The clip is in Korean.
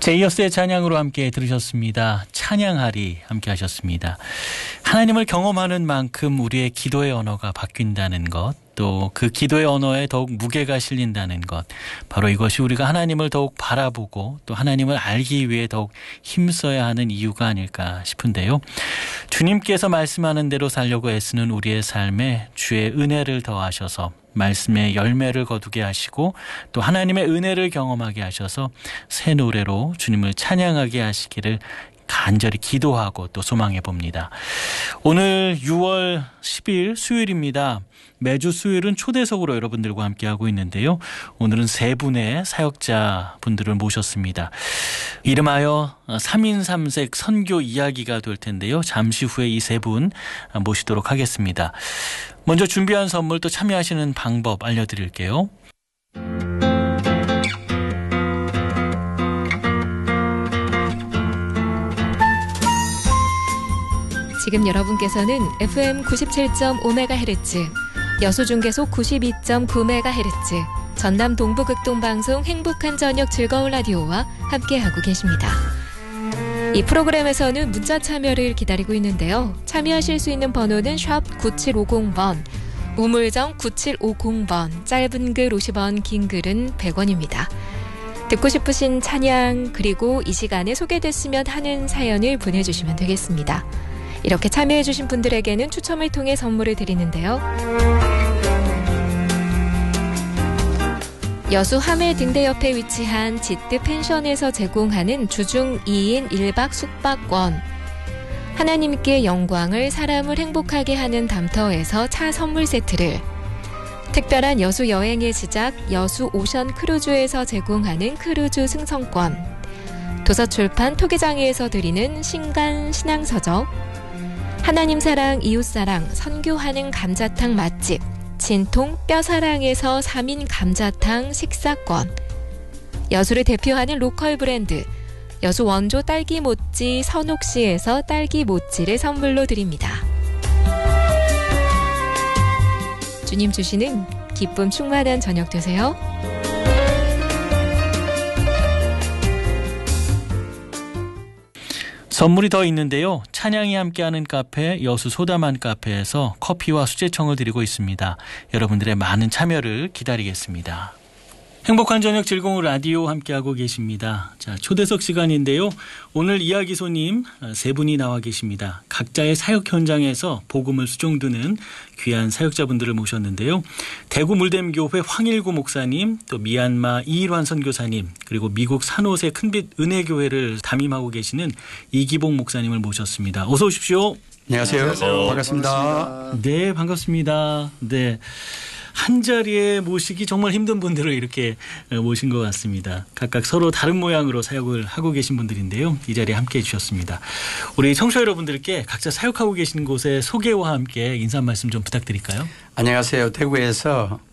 제이어스의 찬양으로 함께 들으셨습니다. 찬양하리 함께 하셨습니다. 하나님을 경험하는 만큼 우리의 기도의 언어가 바뀐다는 것, 또 그 기도의 언어에 더욱 무게가 실린다는 것, 바로 이것이 우리가 하나님을 더욱 바라보고 또 하나님을 알기 위해 더욱 힘써야 하는 이유가 아닐까 싶은데요. 주님께서 말씀하는 대로 살려고 애쓰는 우리의 삶에 주의 은혜를 더하셔서 말씀의 열매를 거두게 하시고 또 하나님의 은혜를 경험하게 하셔서 새 노래로 주님을 찬양하게 하시기를 간절히 기도하고 또 소망해 봅니다. 오늘 6월 10일 수요일입니다. 매주 수요일은 초대석으로 여러분들과 함께하고 있는데요. 오늘은 세 분의 사역자 분들을 모셨습니다. 이름하여 3인 3색 선교 이야기가 될 텐데요. 잠시 후에 이 세 분 모시도록 하겠습니다. 먼저 준비한 선물 또 참여하시는 방법 알려드릴게요. 지금 여러분께서는 FM 97.5MHz, 여수중계소 92.9MHz, 전남 동부극동방송 행복한 저녁 즐거운 라디오와 함께하고 계십니다. 이 프로그램에서는 문자 참여를 기다리고 있는데요. 참여하실 수 있는 번호는 샵 9750번, 우물정 9750번, 짧은 글 50원, 긴 글은 100원입니다. 듣고 싶으신 찬양 그리고 이 시간에 소개됐으면 하는 사연을 보내주시면 되겠습니다. 이렇게 참여해주신 분들에게는 추첨을 통해 선물을 드리는데요. 여수 하멜 등대 옆에 위치한 지트 펜션에서 제공하는 주중 2인 1박 숙박권, 하나님께 영광을 사람을 행복하게 하는 담터에서 차 선물 세트를, 특별한 여수 여행의 시작 여수 오션 크루즈에서 제공하는 크루즈 승선권, 도서출판 토기장에서 드리는 신간 신앙서적, 하나님 사랑 이웃사랑 선교하는 감자탕 맛집 진통 뼈사랑에서 3인 감자탕 식사권, 여수를 대표하는 로컬 브랜드 여수 원조 딸기 모찌 선옥시에서 딸기 모찌를 선물로 드립니다. 주님 주시는 기쁨 충만한 저녁 되세요. 선물이 더 있는데요. 찬양이 함께하는 카페 여수 소다만 카페에서 커피와 수제청을 드리고 있습니다. 여러분들의 많은 참여를 기다리겠습니다. 행복한 저녁 즐거운 라디오 함께하고 계십니다. 자, 초대석 시간인데요. 오늘 이야기 손님 세 분이 나와 계십니다. 각자의 사역 현장에서 복음을 수종드는 귀한 사역자분들을 모셨는데요. 대구 물댐교회 황일구 목사님, 또 미얀마 이일환 선교사님, 그리고 미국 산호세 큰빛 은혜교회를 담임하고 계시는 이기복 목사님을 모셨습니다. 어서 오십시오. 안녕하세요. 반갑습니다. 네, 반갑습니다. 네. 한 자리에 모시기 정말 힘든 분들을 이렇게 모신 것 같습니다. 각각 서로 다른 모양으로 사역을 하고 계신 분들인데요. 이 자리에 함께해 주셨습니다. 우리 청취자 여러분들께 각자 사역하고 계신 곳의 소개와 함께 인사 말씀 좀 부탁드릴까요? 안녕하세요. 대구에서